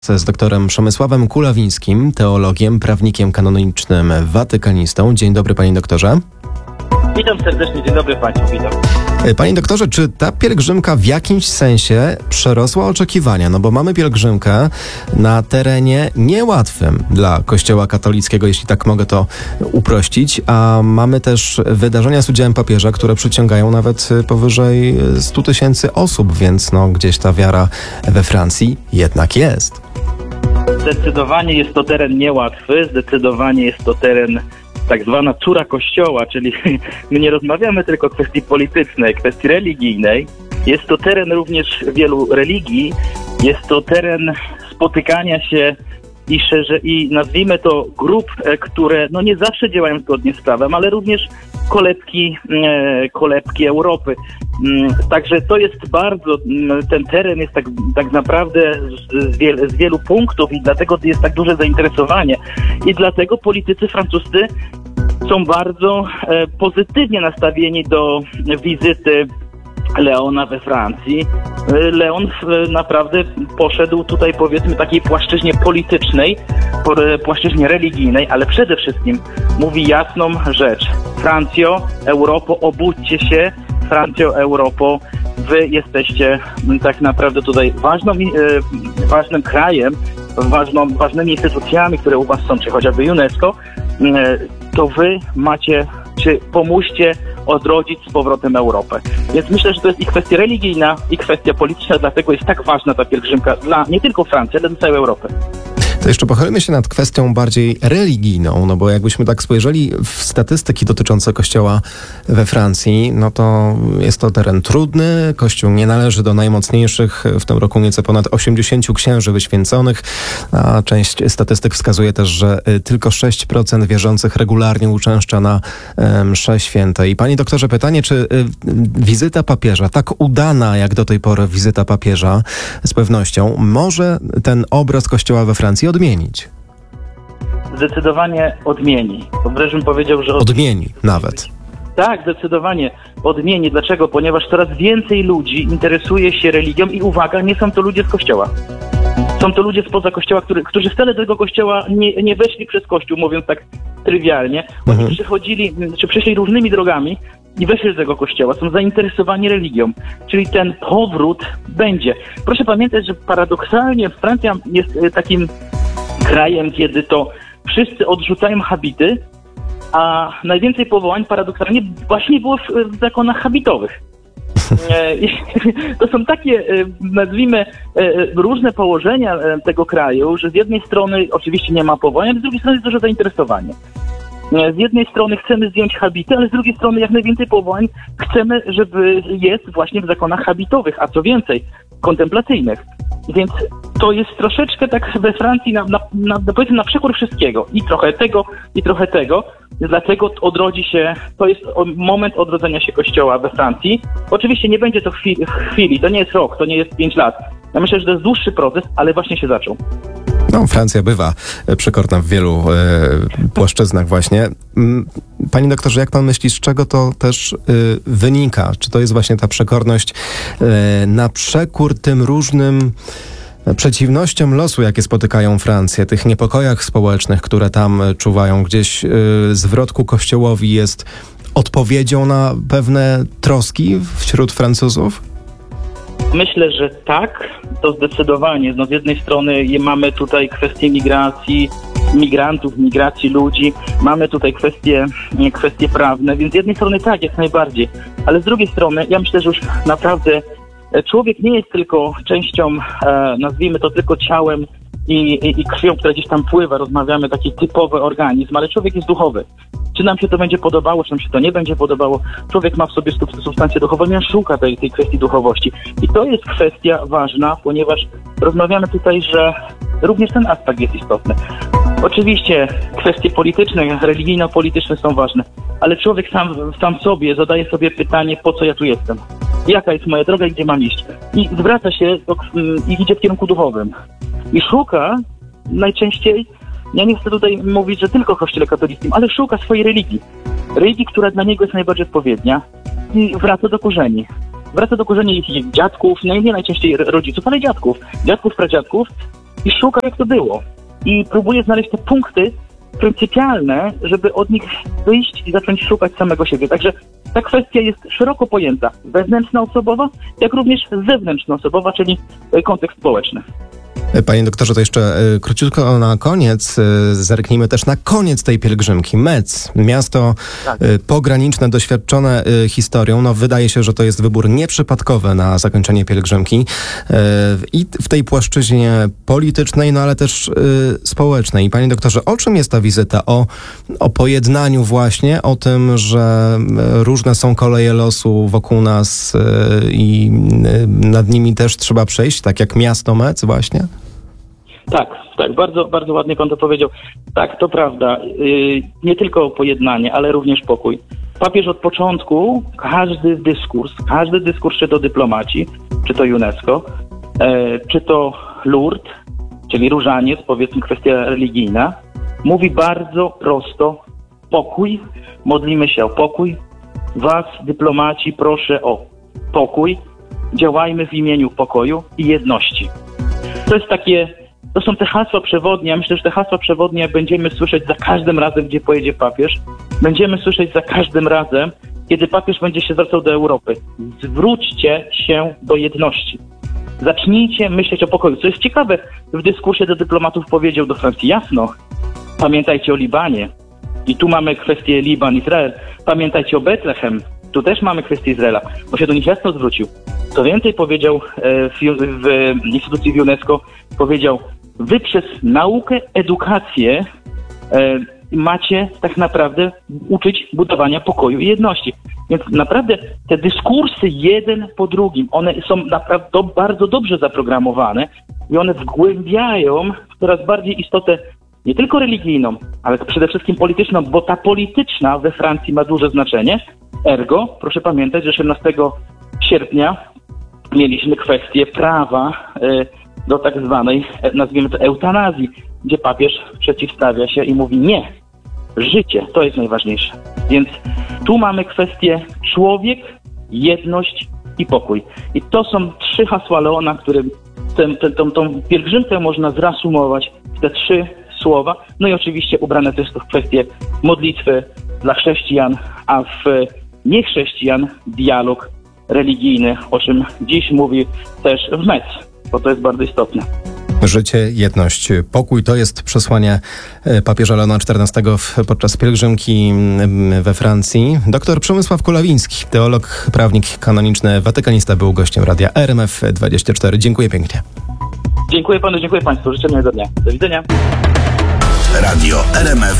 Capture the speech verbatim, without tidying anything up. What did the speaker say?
Z doktorem Przemysławem Kulawińskim, teologiem, prawnikiem kanonicznym, watykanistą. Dzień dobry, panie doktorze. Witam serdecznie, dzień dobry państwu, witam. Panie doktorze, czy ta pielgrzymka w jakimś sensie przerosła oczekiwania? No bo mamy pielgrzymkę na terenie niełatwym dla Kościoła katolickiego, jeśli tak mogę to uprościć, a mamy też wydarzenia z udziałem papieża, które przyciągają nawet powyżej stu tysięcy osób, więc no gdzieś ta wiara we Francji jednak jest. Zdecydowanie jest to teren niełatwy, zdecydowanie jest to teren tak zwana córa Kościoła, czyli my nie rozmawiamy tylko o kwestii politycznej, kwestii religijnej. Jest to teren również wielu religii, jest to teren spotykania się i szerze, i nazwijmy to grup, które no nie zawsze działają zgodnie z prawem, ale również kolebki, kolebki Europy. Także to jest bardzo, ten teren jest tak, tak naprawdę z, wiel, z wielu punktów i dlatego jest tak duże zainteresowanie. I dlatego politycy francuscy są bardzo e, pozytywnie nastawieni do wizyty Leona we Francji. Leon naprawdę poszedł tutaj, powiedzmy, takiej płaszczyźnie politycznej, płaszczyźnie religijnej, ale przede wszystkim mówi jasną rzecz. Francjo, Europo, obudźcie się. Francjo, Europo, wy jesteście tak naprawdę tutaj ważną, ważnym krajem, ważną, ważnymi instytucjami, które u was są, czy chociażby UNESCO, to wy macie, czy pomóżcie odrodzić z powrotem Europę. Więc myślę, że to jest i kwestia religijna, i kwestia polityczna, dlatego jest tak ważna ta pielgrzymka dla nie tylko Francji, ale dla całej Europy. To jeszcze pochylmy się nad kwestią bardziej religijną, no bo jakbyśmy tak spojrzeli w statystyki dotyczące Kościoła we Francji, no to jest to teren trudny. Kościół nie należy do najmocniejszych. W tym roku nieco ponad osiemdziesięciu księży wyświęconych, a część statystyk wskazuje też, że tylko sześć procent wierzących regularnie uczęszcza na msze święte. I panie doktorze, pytanie, czy wizyta papieża, tak udana jak do tej pory wizyta papieża, z pewnością może ten obraz Kościoła we Francji odmienić? Zdecydowanie odmieni. Wręcz bym powiedział, że... Odmieni, odmieni nawet. Tak, zdecydowanie odmieni. Dlaczego? Ponieważ coraz więcej ludzi interesuje się religią i uwaga, nie są to ludzie z Kościoła. Są to ludzie spoza Kościoła, który, którzy wcale do tego Kościoła nie, nie weszli przez Kościół, mówiąc tak trywialnie. Oni mhm. przychodzili, czy przeszli różnymi drogami i weszli do tego Kościoła. Są zainteresowani religią. Czyli ten powrót będzie. Proszę pamiętać, że paradoksalnie Francja jest takim krajem, kiedy to wszyscy odrzucają habity, a najwięcej powołań paradoksalnie właśnie było w, w zakonach habitowych. To są takie, nazwijmy, różne położenia tego kraju, że z jednej strony oczywiście nie ma powołań, ale z drugiej strony jest duże zainteresowanie. Z jednej strony chcemy zdjąć habity, ale z drugiej strony jak najwięcej powołań chcemy, żeby jest właśnie w zakonach habitowych, a co więcej, kontemplacyjnych. Więc to jest troszeczkę tak we Francji na, na, na, powiedzmy na przekór wszystkiego. I trochę tego, i trochę tego. Dlatego odrodzi się, to jest moment odrodzenia się Kościoła we Francji. Oczywiście nie będzie to w chwili, w chwili, to nie jest rok, to nie jest pięć lat. Ja myślę, że to jest dłuższy proces, ale właśnie się zaczął. No, Francja bywa przekorna w wielu e, płaszczyznach właśnie. Panie doktorze, jak pan myśli, z czego to też e, wynika? Czy to jest właśnie ta przekorność e, na przekór tym różnym przeciwnościom losu, jakie spotykają Francję, tych niepokojach społecznych, które tam czuwają? Gdzieś e, zwrot ku Kościołowi jest odpowiedzią na pewne troski wśród Francuzów? Myślę, że tak, to zdecydowanie. No z jednej strony mamy tutaj kwestię migracji, migrantów, migracji ludzi, mamy tutaj kwestie, kwestie prawne, więc z jednej strony tak, jak najbardziej, ale z drugiej strony ja myślę, że już naprawdę człowiek nie jest tylko częścią, e, nazwijmy to tylko ciałem i, i, i krwią, która gdzieś tam pływa, rozmawiamy taki typowy organizm, ale człowiek jest duchowy. Czy nam się to będzie podobało, czy nam się to nie będzie podobało. Człowiek ma w sobie substancję duchową i on szuka tej, tej kwestii duchowości. I to jest kwestia ważna, ponieważ rozmawiamy tutaj, że również ten aspekt jest istotny. Oczywiście kwestie polityczne, religijno-polityczne są ważne, ale człowiek sam, sam sobie zadaje sobie pytanie, po co ja tu jestem? Jaka jest moja droga i gdzie mam iść? I zwraca się do, i idzie w kierunku duchowym. I szuka najczęściej, ja nie chcę tutaj mówić, że tylko w Kościele katolickim, ale szuka swojej religii. Religii, która dla niego jest najbardziej odpowiednia i wraca do korzeni. Wraca do korzeni ich dziadków, no nie najczęściej rodziców, ale dziadków. Dziadków, pradziadków. i szuka, jak to było. I próbuje znaleźć te punkty pryncypialne, żeby od nich wyjść i zacząć szukać samego siebie. Także ta kwestia jest szeroko pojęta. Wewnętrzno-osobowa, jak również zewnętrzno-osobowa, czyli kontekst społeczny. Panie doktorze, to jeszcze y, króciutko na koniec. Y, zerknijmy też na koniec tej pielgrzymki. Metz, miasto Tak. y, pograniczne, doświadczone y, historią. No, wydaje się, że to jest wybór nieprzypadkowy na zakończenie pielgrzymki. Y, I w tej płaszczyźnie politycznej, no ale też y, społecznej. Panie doktorze, o czym jest ta wizyta? O, o pojednaniu właśnie, o tym, że y, różne są koleje losu wokół nas y, i y, nad nimi też trzeba przejść, tak jak miasto Metz właśnie? Tak, tak, bardzo, bardzo ładnie pan to powiedział. Tak, to prawda. Yy, nie tylko pojednanie, ale również pokój. Papież od początku, każdy dyskurs, każdy dyskurs, czy to dyplomaci, czy to UNESCO, e, czy to Lourdes, czyli różaniec, powiedzmy kwestia religijna, mówi bardzo prosto: pokój, modlimy się o pokój, was, dyplomaci, proszę o pokój, działajmy w imieniu pokoju i jedności. To jest takie, to są te hasła przewodnie. Ja myślę, że te hasła przewodnie będziemy słyszeć za każdym razem, gdzie pojedzie papież. Będziemy słyszeć za każdym razem, kiedy papież będzie się zwracał do Europy. Zwróćcie się do jedności. Zacznijcie myśleć o pokoju. Co jest ciekawe, w dyskursie do dyplomatów powiedział do Francji jasno: pamiętajcie o Libanie. I tu mamy kwestię Liban-Izrael. Pamiętajcie o Betlehem. Tu też mamy kwestię Izraela. Bo się do nich jasno zwrócił. Co więcej powiedział w, w instytucji w UNESCO, powiedział: wy przez naukę, edukację e, macie tak naprawdę uczyć budowania pokoju i jedności. Więc naprawdę te dyskursy jeden po drugim, one są naprawdę do, bardzo dobrze zaprogramowane i one wgłębiają coraz bardziej istotę nie tylko religijną, ale przede wszystkim polityczną, bo ta polityczna we Francji ma duże znaczenie. Ergo, proszę pamiętać, że szesnastego sierpnia mieliśmy kwestię prawa y, do tak zwanej, nazwijmy to, eutanazji, gdzie papież przeciwstawia się i mówi: nie, życie to jest najważniejsze. Więc tu mamy kwestię człowiek, jedność i pokój. I to są trzy hasła Leona, którym tę, tę, tą, tą pielgrzymkę można zreasumować w te trzy słowa. No i oczywiście ubrane też w kwestię modlitwy dla chrześcijan, a w niechrześcijan dialog religijny, o czym dziś mówi też w Metz, bo to jest bardzo istotne. Życie, jedność, pokój to jest przesłanie papieża Leona czternastego podczas pielgrzymki we Francji. Doktor Przemysław Kulawiński, teolog, prawnik kanoniczny, watykanista, był gościem radia R M F dwadzieścia cztery. Dziękuję pięknie. Dziękuję panu, dziękuję państwu. Życzę miłego dnia. Do widzenia. Radio R M F